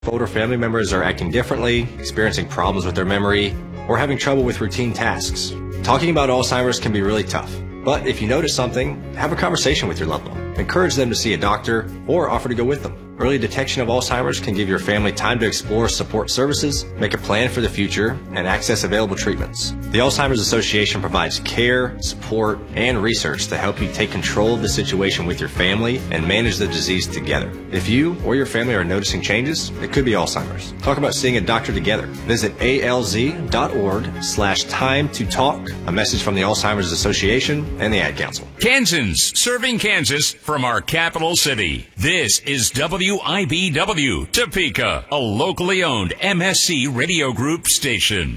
Older family members are acting differently, experiencing problems with their memory, or having trouble with routine tasks. Talking about Alzheimer's can be really tough, but if you notice something, have a conversation with your loved one. Encourage them to see a doctor or offer to go with them. Early detection of Alzheimer's can give your family time to explore support services, make a plan for the future, and access available treatments. The Alzheimer's Association provides care, support, and research to help you take control of the situation with your family and manage the disease together. If you or your family are noticing changes, it could be Alzheimer's. Talk about seeing a doctor together. Visit alz.org/time to talk. A message from the Alzheimer's Association and the Ad Council. Kansans, serving Kansas from our capital city. This is WIBW Topeka, a locally owned MSC Radio Group station.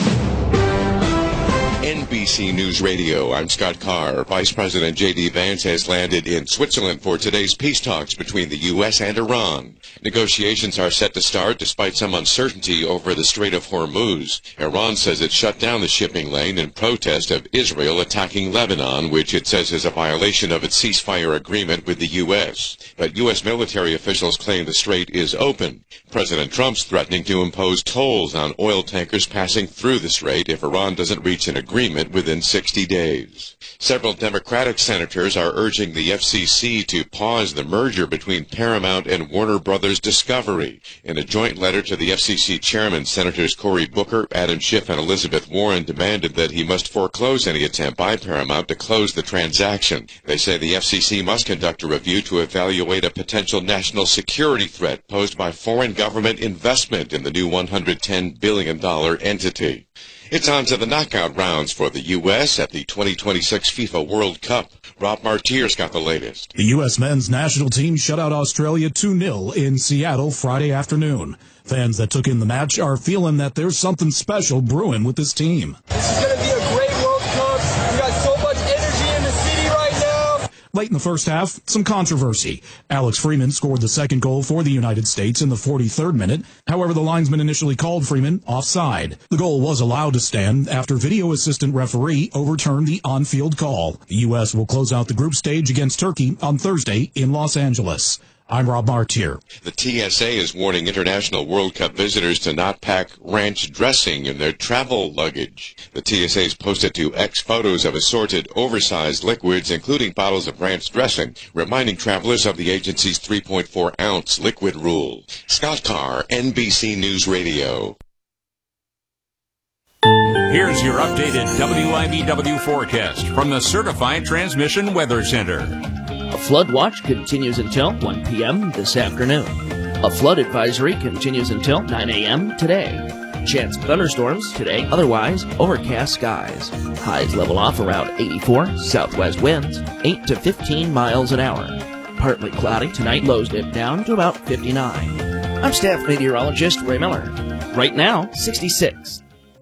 NBC News Radio, I'm Scott Carr. Vice President J.D. Vance has landed in Switzerland for today's peace talks between the U.S. and Iran. Negotiations are set to start despite some uncertainty over the Strait of Hormuz. Iran says it shut down the shipping lane in protest of Israel attacking Lebanon, which it says is a violation of its ceasefire agreement with the U.S. But U.S. military officials claim the strait is open. President Trump's threatening to impose tolls on oil tankers passing through the strait if Iran doesn't reach an agreement within 60 days. Several Democratic senators are urging the FCC to pause the merger between Paramount and Warner Brothers Discovery. In a joint letter to the FCC chairman, Senators Cory Booker, Adam Schiff, and Elizabeth Warren demanded that he must foreclose any attempt by Paramount to close the transaction. They say the FCC must conduct a review to evaluate a potential national security threat posed by foreign government investment in the new $110 billion entity. It's on to the knockout rounds for the U.S. at the 2026 FIFA World Cup. Rob Martier's got the latest. The U.S. men's national team shut out Australia 2-0 in Seattle Friday afternoon. Fans that took in the match are feeling that there's something special brewing with this team. This is going to be a great World Cup. We got so much energy in the city right now. Late in the first half, some controversy. Alex Freeman scored the second goal for the United States in the 43rd minute. However, the linesman initially called Freeman offside. The goal was allowed to stand after video assistant referee overturned the on-field call. The U.S. will close out the group stage against Turkey on Thursday in Los Angeles. I'm Rob Martier. The TSA is warning international World Cup visitors to not pack ranch dressing in their travel luggage. The TSA has posted to X photos of assorted, oversized liquids, including bottles of ranch dressing, reminding travelers of the agency's 3.4-ounce liquid rule. Scott Carr, NBC News Radio. Here's your updated WIBW forecast from the Certified Transmission Weather Center. A flood watch continues until 1 p.m. this afternoon. A flood advisory continues until 9 a.m. today. Chance of thunderstorms today, otherwise overcast skies. Highs level off around 84, southwest winds 8 to 15 miles an hour. Partly cloudy tonight, lows dip down to about 59. I'm staff meteorologist Ray Miller. Right now, 66.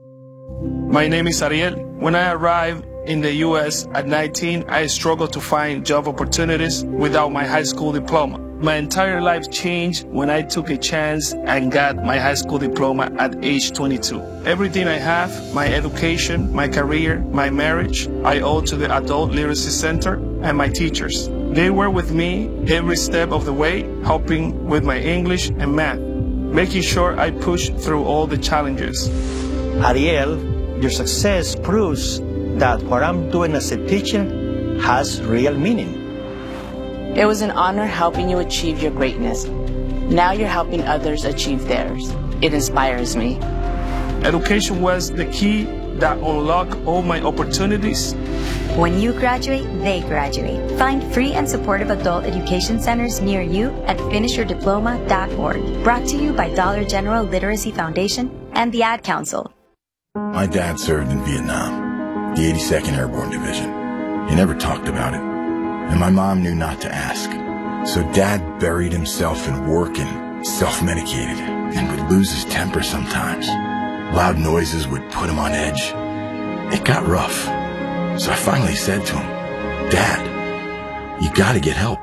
My name is Ariel. When I arrived in the U.S. at 19, I struggled to find job opportunities without my high school diploma. My entire life changed when I took a chance and got my high school diploma at age 22. Everything I have, my education, my career, my marriage, I owe to the Adult Literacy Center and my teachers. They were with me every step of the way, helping with my English and math, making sure I pushed through all the challenges. Ariel, your success proves that what I'm doing as a teacher has real meaning. It was an honor helping you achieve your greatness. Now you're helping others achieve theirs. It inspires me. Education was the key that unlocked all my opportunities. When you graduate, they graduate. Find free and supportive adult education centers near you at finishyourdiploma.org. Brought to you by Dollar General Literacy Foundation and the Ad Council. My dad served in Vietnam, the 82nd Airborne Division. He never talked about it, and my mom knew not to ask. So Dad buried himself in work and self-medicated, and would lose his temper sometimes. Loud noises would put him on edge. It got rough, so I finally said to him, Dad, you gotta get help.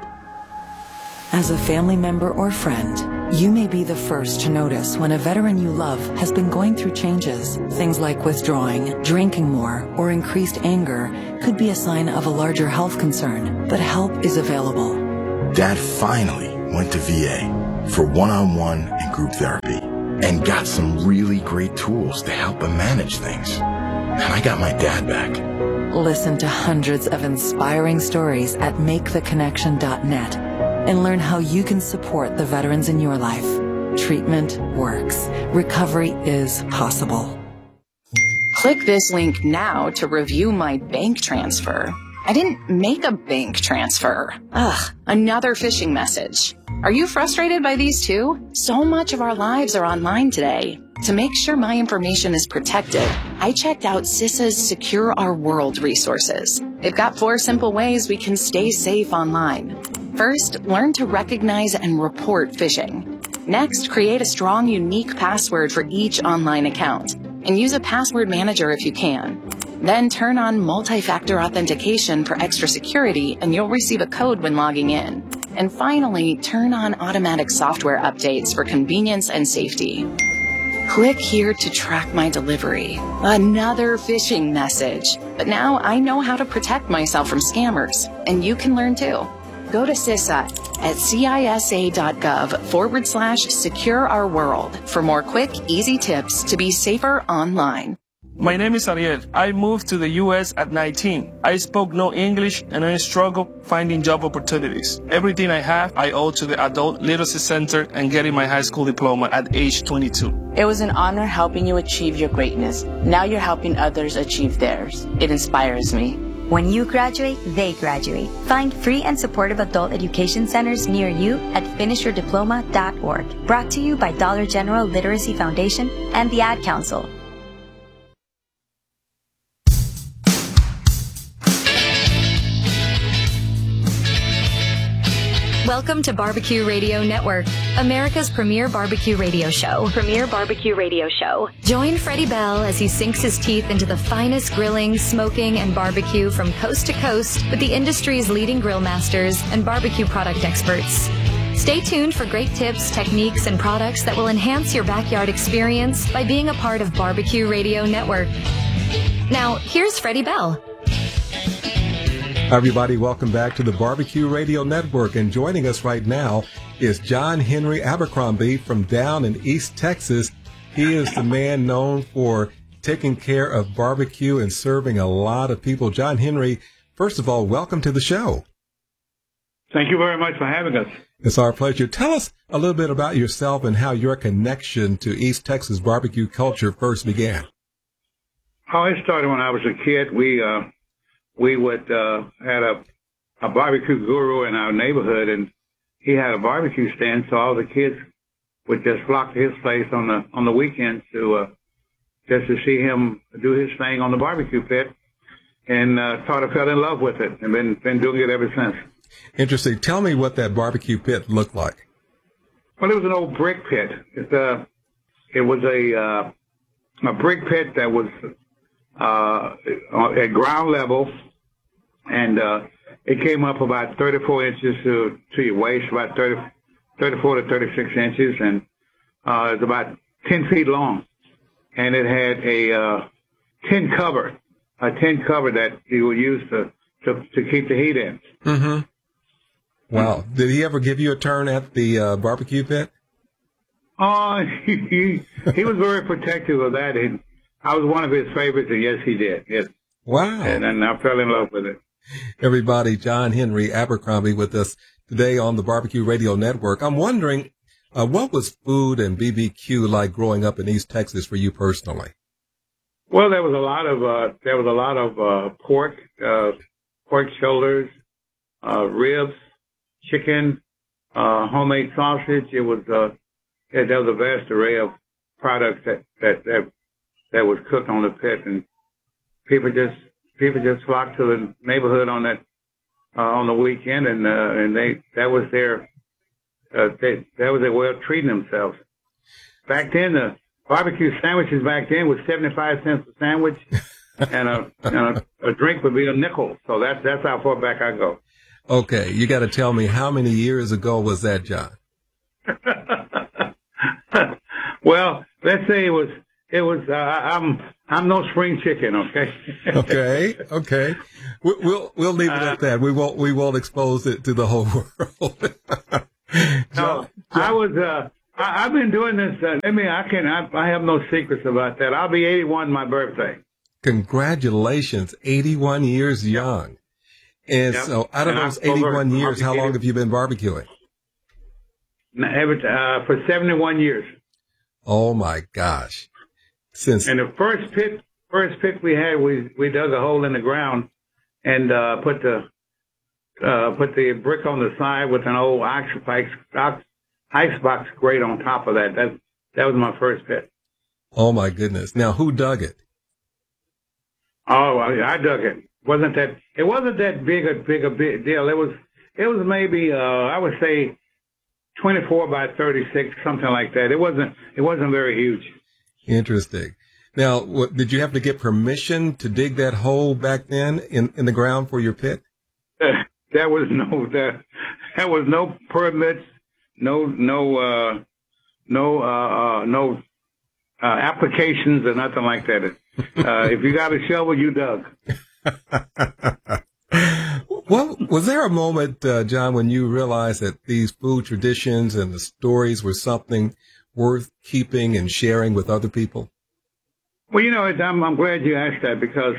As a family member or friend, you may be the first to notice when a veteran you love has been going through changes. Things like withdrawing, drinking more, or increased anger could be a sign of a larger health concern, but help is available. Dad finally went to VA. for one-on-one and group therapy, and got some really great tools to help him manage things. And I got my dad back. Listen to hundreds of inspiring stories at maketheconnection.net and learn how you can support the veterans in your life. Treatment works. Recovery is possible. Click this link now to review my bank transfer. I didn't make a bank transfer. Ugh, another phishing message. Are you frustrated by these too? So much of our lives are online today. To make sure my information is protected, I checked out CISA's Secure Our World resources. They've got 4 simple ways we can stay safe online. First, learn to recognize and report phishing. Next, create a strong, unique password for each online account, and use a password manager if you can. Then turn on multi-factor authentication for extra security, and you'll receive a code when logging in. And finally, turn on automatic software updates for convenience and safety. Click here to track my delivery. Another phishing message. But now I know how to protect myself from scammers, and you can learn too. Go to CISA at cisa.gov/Secure Our World for more quick, easy tips to be safer online. My name is Ariel. I moved to the U.S. at 19. I spoke no English and I struggled finding job opportunities. Everything I have, I owe to the Adult Literacy Center and getting my high school diploma at age 22. It was an honor helping you achieve your greatness. Now you're helping others achieve theirs. It inspires me. When you graduate, they graduate. Find free and supportive adult education centers near you at finishyourdiploma.org. Brought to you by Dollar General Literacy Foundation and the Ad Council. Welcome to Barbecue Radio Network, America's premier barbecue radio show. Join Freddie Bell as he sinks his teeth into the finest grilling, smoking, and barbecue from coast to coast with the industry's leading grill masters and barbecue product experts. Stay tuned for great tips, techniques, and products that will enhance your backyard experience by being a part of Barbecue Radio Network. Now, here's Freddie Bell. Hi, everybody. Welcome back to the Barbecue Radio Network. And joining us right now is John Henry Abercrombie from down in East Texas. He is the man known for taking care of barbecue and serving a lot of people. John Henry, first of all, welcome to the show. Thank you very much for having us. It's our pleasure. Tell us a little bit about yourself and how your connection to East Texas barbecue culture first began. How it started when I was a kid, we had a barbecue guru in our neighborhood, and he had a barbecue stand, so all the kids would just flock to his place on the weekends to just to see him do his thing on the barbecue pit, and sort of fell in love with it, and been doing it ever since. Interesting. Tell me what that barbecue pit looked like. Well, it was an old brick pit. It was a brick pit that was at ground level, and it came up about 34 inches to your waist, about 34 to 36 inches, and it's about 10 feet long. And it had a tin cover that you would use to keep the heat in. Mm-hmm. Wow. Did he ever give you a turn at the barbecue pit? He was very protective of that. I was one of his favorites, and yes, he did. Yes. Wow. And I fell in love with it. Everybody, John Henry Abercrombie with us today on the Barbecue Radio Network. I'm wondering, what was food and BBQ like growing up in East Texas for you personally? Well, there was a lot of pork shoulders, ribs, chicken, homemade sausage. There was a vast array of products that was cooked on the pit, and people just flocked to the neighborhood on the weekend, and that was their way of treating themselves. Back then, the barbecue sandwiches was 75 cents a sandwich, and a drink would be a nickel. So that's how far back I go. Okay, you got to tell me, how many years ago was that, John? Well, let's say it was. I'm no spring chicken, okay? Okay. We'll leave it at that. We won't expose it to the whole world. I've been doing this. I have no secrets about that. I'll be 81 my birthday. Congratulations, 81 years young. And so out of those 81 years, how long have you been barbecuing? For 71 years. Oh my gosh. And the first pit we had, we dug a hole in the ground and put the brick on the side with an old icebox grate on top of that. That was my first pit. Oh my goodness. Now who dug it? Oh, I dug it. It wasn't that big a deal. It was maybe I would say 24 by 36, something like that. It wasn't very huge. Interesting. Now, did you have to get permission to dig that hole back then in the ground for your pit? There was no permits, no applications or nothing like that. If you got a shovel, you dug. Well, was there a moment, John, when you realized that these food traditions and the stories were something worth keeping and sharing with other people? Well, I'm glad you asked that because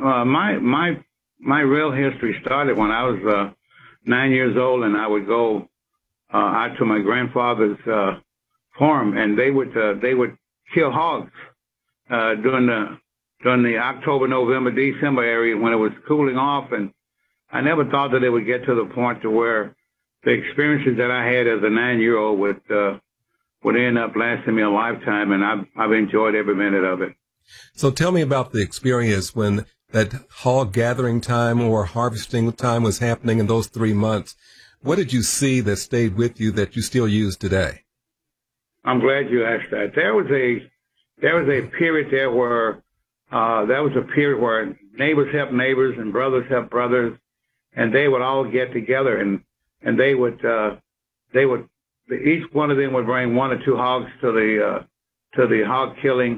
my real history started when I was 9 years old, and I would go out to my grandfather's farm, and they would kill hogs during the October, November, December area when it was cooling off, and I never thought that it would get to the point to where the experiences that I had as a 9-year-old would end up lasting me a lifetime, and I've enjoyed every minute of it. So tell me about the experience when that hog gathering time or harvesting time was happening in those 3 months. What did you see that stayed with you that you still use today? I'm glad you asked that. There was a period there where neighbors helped neighbors and brothers helped brothers, and they would all get together and they would each one of them would bring 1 or 2 hogs to the hog killing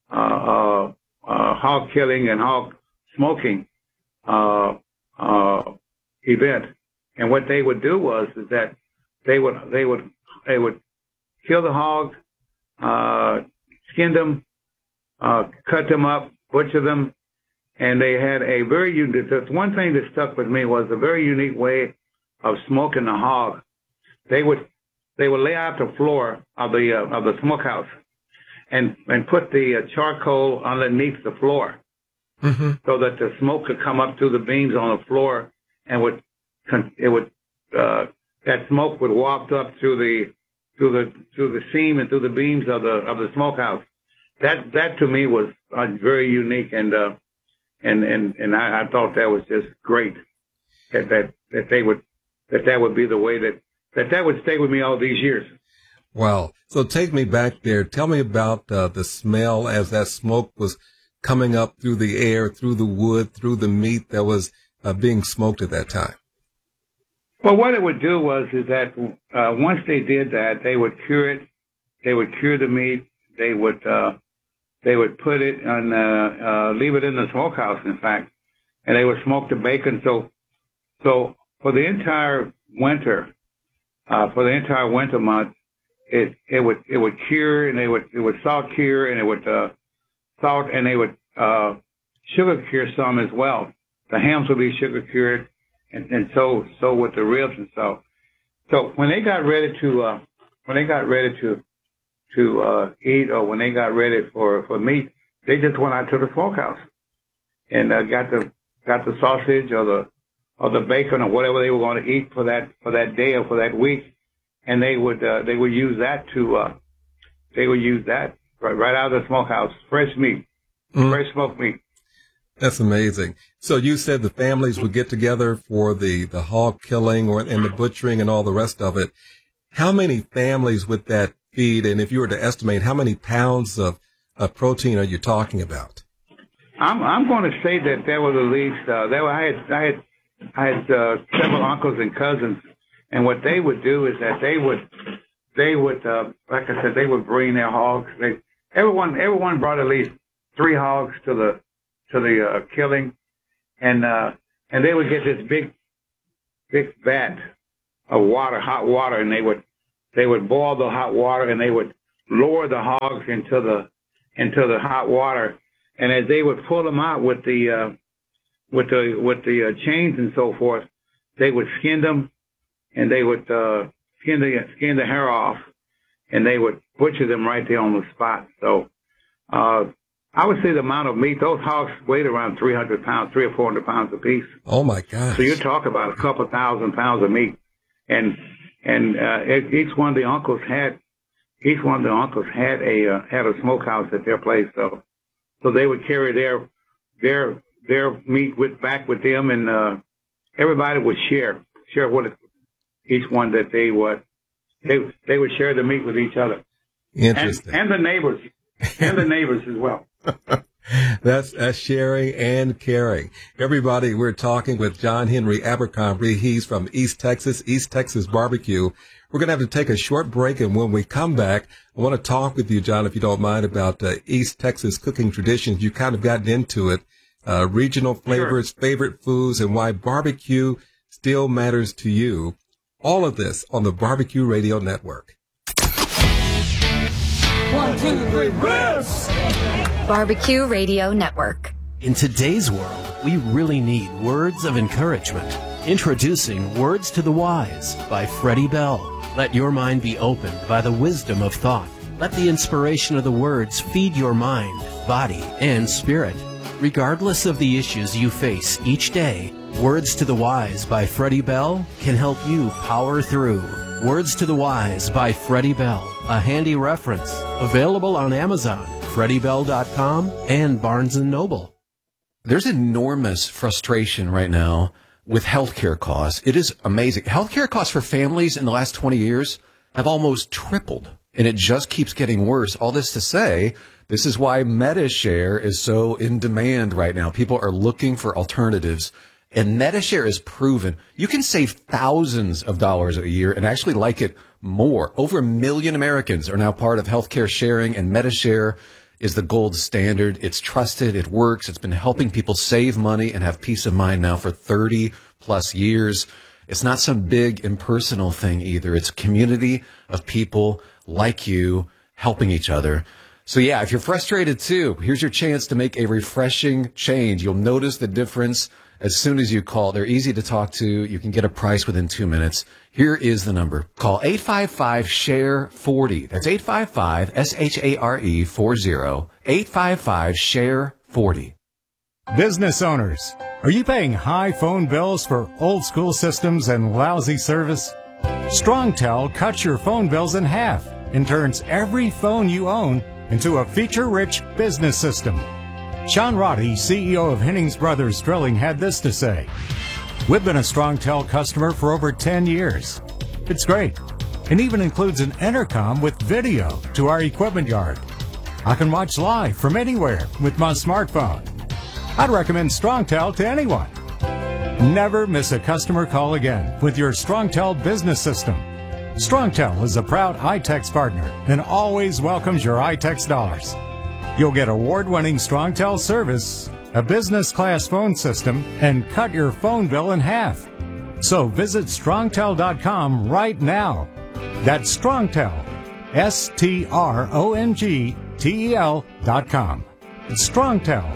and hog smoking event. And what they would do is that they would kill the hogs, skin them, cut them up, butcher them, and they had a very unique. The one thing that stuck with me was a very unique way of smoking the hog. They would lay out the floor of the smokehouse and put the charcoal underneath the floor, so that the smoke could come up through the beams on the floor, and that smoke would waft up through the seam and through the beams of the smokehouse. That to me was very unique, and I thought that was just great. That would be the way that would stay with me all these years. Wow. So take me back there. Tell me about the smell as that smoke was coming up through the air, through the wood, through the meat that was being smoked at that time. Well, what it would do is that once they did that, they would cure it. They would cure the meat. They would put it on, leave it in the smokehouse, in fact, and they would smoke the bacon. So for the entire winter month, it would cure, and it would salt cure, and it would salt, and they would sugar cure some as well. The hams would be sugar cured, and so with the ribs and so. So when they got ready to eat, or when they got ready for meat, they just went out to the smokehouse and got the sausage or the bacon or whatever they were going to eat for that day or for that week, and they would use that right out of the smokehouse, fresh meat, fresh smoked meat. That's amazing. So you said the families would get together for the hog killing and the butchering and all the rest of it. How many families would that feed? And if you were to estimate, how many pounds of protein are you talking about? I'm going to say that there was at least I had several uncles and cousins, and what they would do is that they would like I said, they would bring their hogs. Everyone brought at least 3 hogs to the killing, and they would get this big vat of water, hot water, and boil the hot water, and they would lower the hogs into the hot water. And as they would pull them out with the chains and so forth, they would skin them, and they would skin the hair off, and they would butcher them right there on the spot. So I would say the amount of meat, those hogs weighed around 300 pounds, 300 or 400 pounds apiece. Oh my God! So you're talking about a couple 1,000 pounds of meat, and each one of the uncles had a smokehouse at their place. So they would carry their meat back with them, and everybody would share what each one that they would share the meat with each other. Interesting. And the neighbors. And the neighbors as well. That's sharing and caring. Everybody, we're talking with John Henry Abercrombie. He's from East Texas Barbecue. We're going to have to take a short break, and when we come back, I want to talk with you, John, if you don't mind, about East Texas cooking traditions. You've kind of gotten into it, regional flavors, sure, favorite foods, and why barbecue still matters to you. All of this on the Barbecue Radio Network. 1, 2, 3, ribs! Barbecue Radio Network. In today's world, we really need words of encouragement. Introducing Words to the Wise by Freddie Bell. Let your mind be opened by the wisdom of thought. Let the inspiration of the words feed your mind, body, and spirit. Regardless of the issues you face each day, Words to the Wise by Freddie Bell can help you power through. Words to the Wise by Freddie Bell, a handy reference. Available on Amazon, FreddieBell.com, and Barnes & Noble. There's enormous frustration right now with healthcare costs. It is amazing. Healthcare costs for families in the last 20 years have almost tripled, and it just keeps getting worse. All this to say, this is why MediShare is so in demand right now. People are looking for alternatives. And MediShare is proven you can save thousands of dollars a year and actually like it more. Over 1 million Americans are now part of healthcare sharing, and MediShare is the gold standard. It's trusted. It works. It's been helping people save money and have peace of mind now for 30 plus years. It's not some big impersonal thing either. It's a community of people like you helping each other. So yeah, if you're frustrated too, here's your chance to make a refreshing change. You'll notice the difference as soon as you call. They're easy to talk to. You can get a price within 2 minutes. Here is the number. Call 855-SHARE-40. That's 855-SHARE-40. 855-SHARE-40. Business owners, are you paying high phone bills for old school systems and lousy service? StrongTel cuts your phone bills in half and turns every phone you own into a feature-rich business system. Sean Roddy, CEO of Hennings Brothers Drilling, had this to say: "We've been a StrongTel customer for over 10 years. It's great, and even includes an intercom with video to our equipment yard. I can watch live from anywhere with my smartphone. I'd recommend StrongTel to anyone. Never miss a customer call again with your StrongTel business system. StrongTel is a proud iTex partner and always welcomes your iTex dollars. You'll get award-winning StrongTel service, a business-class phone system, and cut your phone bill in half. So visit StrongTel.com right now. That's StrongTel, StrongTel.com. It's StrongTel.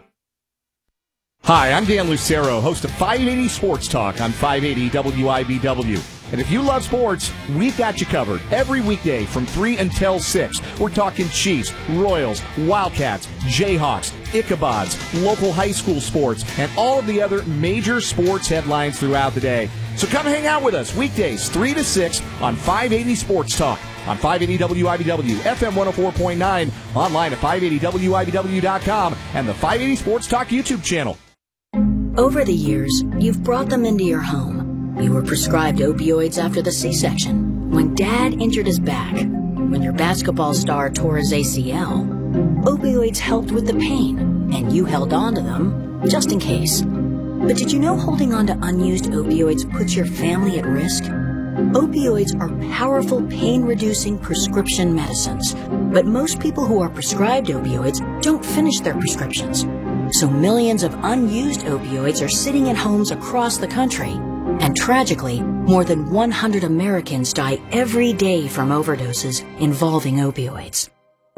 Hi, I'm Dan Lucero, host of 580 Sports Talk on 580 WIBW. And if you love sports, we've got you covered every weekday from 3 until 6. We're talking Chiefs, Royals, Wildcats, Jayhawks, Ichabods, local high school sports, and all of the other major sports headlines throughout the day. So come hang out with us weekdays 3 to 6 on 580 Sports Talk on 580 WIBW, FM 104.9, online at 580WIBW.com, and the 580 Sports Talk YouTube channel. Over the years, you've brought them into your home. You were prescribed opioids after the C-section, when Dad injured his back, when your basketball star tore his ACL. Opioids helped with the pain, and you held on to them just in case. But did you know holding on to unused opioids puts your family at risk? Opioids are powerful pain-reducing prescription medicines, but most people who are prescribed opioids don't finish their prescriptions. So millions of unused opioids are sitting in homes across the country, And tragically, more than 100 Americans die every day from overdoses involving opioids.